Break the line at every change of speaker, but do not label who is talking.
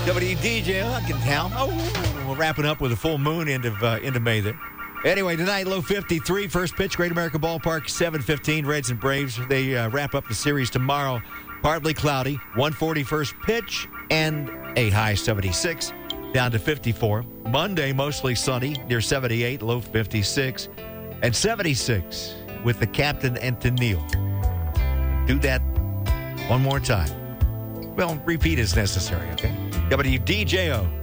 WDJ, I can tell. Oh, we're wrapping up with a full moon end of May there. Anyway, tonight, low 53, first pitch, Great America Ballpark, 7:15, Reds and Braves. They wrap up the series tomorrow. Partly cloudy, 1:40 first pitch, and a high 76, down to 54. Monday, mostly sunny, near 78, low 56, and 76 with the captain and Tennille. Do that one more time. Well, repeat as necessary, okay? WDJO.